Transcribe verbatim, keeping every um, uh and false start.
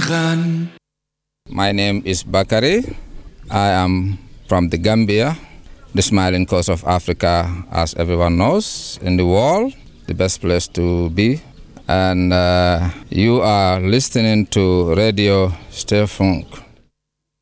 dran. My name is Bakari. I am from the Gambia, the smiling coast of Africa, as everyone knows, in the world, the best place to be. And uh, you are listening to Radio Sterfunk.